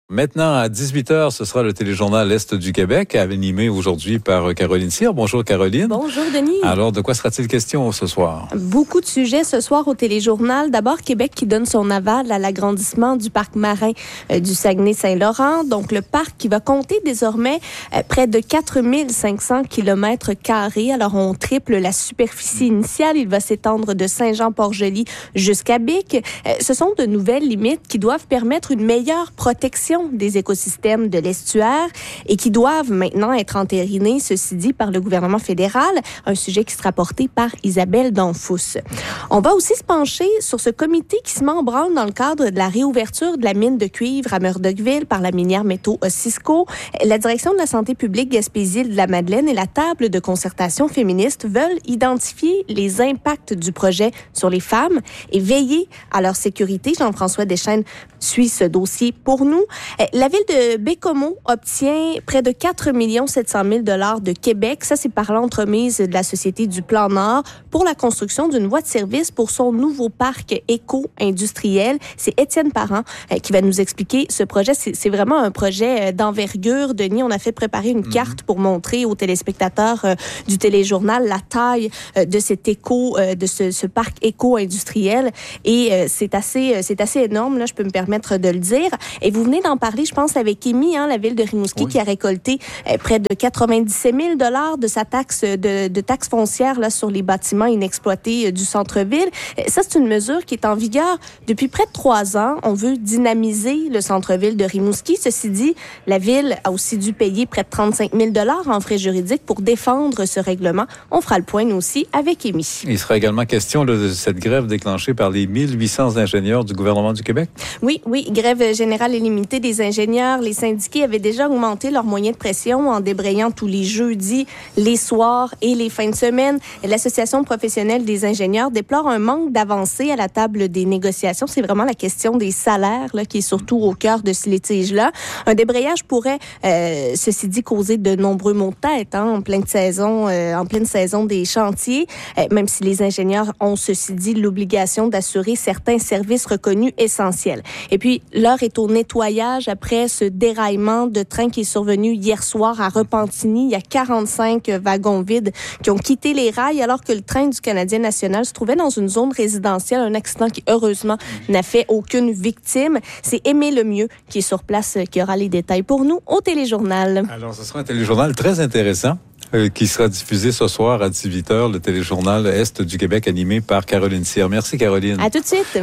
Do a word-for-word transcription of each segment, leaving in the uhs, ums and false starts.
Maintenant, à dix-huit heures, ce sera le téléjournal Est du Québec, animé aujourd'hui par Caroline Cyr. Bonjour Caroline. Bonjour Denis. Alors, de quoi sera-t-il question ce soir? Beaucoup de sujets ce soir au téléjournal. D'abord, Québec qui donne son aval à l'agrandissement du parc marin euh, du Saguenay-Saint-Laurent. Donc, le parc qui va compter désormais euh, près de quatre mille cinq cents kilomètres carrés. Alors, on triple la superficie initiale. Il va s'étendre de Saint-Jean-Port-Joli jusqu'à Bic. Euh, ce sont de nouvelles limites qui doivent permettre une meilleure protection des écosystèmes de l'estuaire et qui doivent maintenant être entérinées, ceci dit, par le gouvernement fédéral, un sujet qui sera porté par Isabelle Danfous. On va aussi se pencher sur ce comité qui se met en branle dans le cadre de la réouverture de la mine de cuivre à Murdochville par la minière Métaux Cisco. La direction de la santé publique Gaspésie-de-la-Madeleine et la table de concertation féministe veulent identifier les impacts du projet sur les femmes et veiller à leur sécurité. Jean-François Deschênes suit ce dossier pour nous. La ville de Bécomo obtient près de quatre millions sept cent mille dollars de Québec. Ça, c'est par l'entremise de la Société du Plan Nord pour la construction d'une voie de service pour son nouveau parc éco-industriel. C'est Étienne Parent qui va nous expliquer ce projet. C'est, c'est vraiment un projet d'envergure. Denis, on a fait préparer une carte pour montrer aux téléspectateurs du téléjournal la taille de cet éco, de ce, ce parc éco-industriel. Et c'est assez, c'est assez énorme, là, je peux me permettre de le dire. Et vous venez d'en parler, je pense, avec Émy, hein, la ville de Rimouski, oui, qui a récolté euh, près de quatre-vingt-dix-sept mille dollars de sa taxe de, de taxe foncière là, sur les bâtiments inexploités euh, du centre-ville. Euh, ça, c'est une mesure qui est en vigueur depuis près de trois ans. On veut dynamiser le centre-ville de Rimouski. Ceci dit, la ville a aussi dû payer près de trente-cinq mille dollars en frais juridiques pour défendre ce règlement. On fera le point, nous aussi, avec Émy. Il sera également question là, de cette grève déclenchée par les mille huit cents ingénieurs du gouvernement du Québec? Oui, oui, grève générale et limitée des ingénieurs. Les syndiqués avaient déjà augmenté leurs moyens de pression en débrayant tous les jeudis, les soirs et les fins de semaine. L'Association professionnelle des ingénieurs déplore un manque d'avancée à la table des négociations. C'est vraiment la question des salaires là, qui est surtout au cœur de ce litige-là. Un débrayage pourrait, euh, ceci dit, causer de nombreux maux de tête hein, en pleine saison, euh, en pleine saison des chantiers, euh, même si les ingénieurs ont, ceci dit, l'obligation d'assurer certains services reconnus essentiels. Et puis, l'heure est au nettoyage après ce déraillement de train qui est survenu hier soir à Repentigny. Il y a quarante-cinq wagons vides qui ont quitté les rails alors que le train du Canadien national se trouvait dans une zone résidentielle. Un accident qui, heureusement, n'a fait aucune victime. C'est Aimé Lemieux qui est sur place, qui aura les détails pour nous au téléjournal. Alors, ce sera un téléjournal très intéressant. Euh, qui sera diffusé ce soir à dix-huit heures, le téléjournal Est du Québec animé par Caroline Cyr. Merci Caroline. À tout de suite.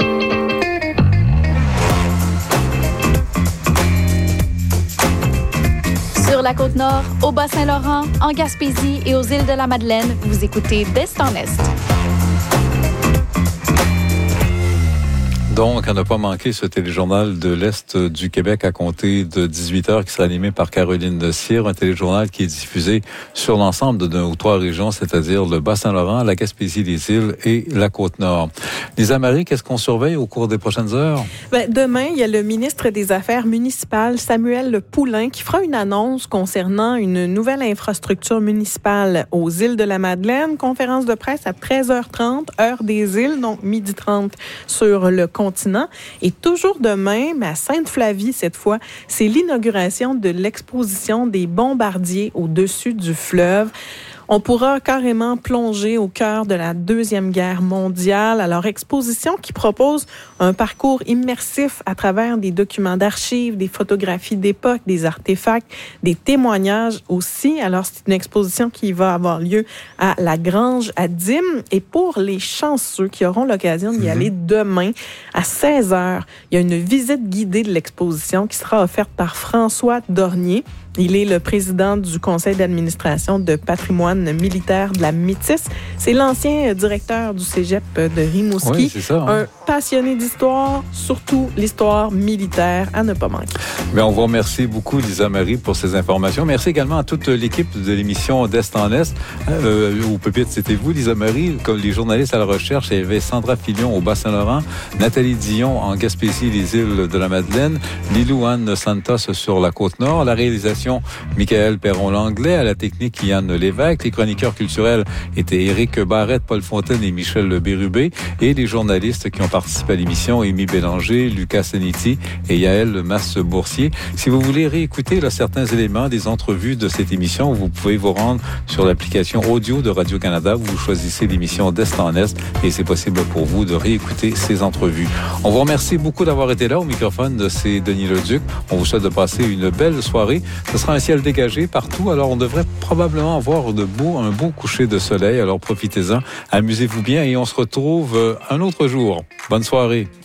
Sur la Côte-Nord, au Bas-Saint-Laurent, en Gaspésie et aux îles de la Madeleine, vous écoutez d'Est en Est. Donc, à ne pas manquer ce téléjournal de l'Est du Québec à compter de dix-huit heures qui sera animé par Caroline Cyr, un téléjournal qui est diffusé sur l'ensemble de nos trois régions, c'est-à-dire le Bas-Saint-Laurent, la Gaspésie des îles et la Côte-Nord. Lisa Marie, qu'est-ce qu'on surveille au cours des prochaines heures? Ben, demain, il y a le ministre des Affaires municipales, Samuel Poulin, qui fera une annonce concernant une nouvelle infrastructure municipale aux îles de la Madeleine. Conférence de presse à treize heures trente, heure des îles, donc midi trente sur le continent. Et toujours demain, mais à Sainte-Flavie cette fois, c'est l'inauguration de l'exposition des bombardiers au-dessus du fleuve. On pourra carrément plonger au cœur de la Deuxième Guerre mondiale. Alors, exposition qui propose un parcours immersif à travers des documents d'archives, des photographies d'époque, des artefacts, des témoignages aussi. Alors, c'est une exposition qui va avoir lieu à la Grange à Dîmes. Et pour les chanceux qui auront l'occasion d'y aller demain, à seize heures, il y a une visite guidée de l'exposition qui sera offerte par François Dornier. Il est le président du conseil d'administration de patrimoine militaire de la Métis. C'est l'ancien directeur du cégep de Rimouski. Oui, c'est ça. Hein? Un passionné d'histoire, surtout l'histoire militaire, à ne pas manquer. Bien, on vous remercie beaucoup, Lisa Marie, pour ces informations. Merci également à toute l'équipe de l'émission d'Est en Est. Euh, au pupitre, c'était vous, Lisa Marie, comme les journalistes à la recherche. Il y avait Sandra Filion au Bas-Saint-Laurent, Nathalie Dion en Gaspésie, les îles de la Madeleine, Lilou-Anne Santos sur la Côte-Nord, la réalisation Michael Perron-Langlais, à la technique Yann Lévesque. Les chroniqueurs culturels étaient Éric Barrette, Paul Fontaine et Michel Bérubé. Et les journalistes qui ont participé à l'émission, Émy Bélanger, Lucas Seniti et Yaël Masse-Boursier. Si vous voulez réécouter là, certains éléments des entrevues de cette émission, vous pouvez vous rendre sur l'application audio de Radio-Canada. Vous choisissez l'émission d'Est en Est et c'est possible pour vous de réécouter ces entrevues. On vous remercie beaucoup d'avoir été là au microphone. C'est Denis Leduc. On vous souhaite de passer une belle soirée. Ce sera un ciel dégagé partout. Alors, on devrait probablement avoir de beau, un beau coucher de soleil. Alors, profitez-en. Amusez-vous bien et on se retrouve un autre jour. Bonne soirée.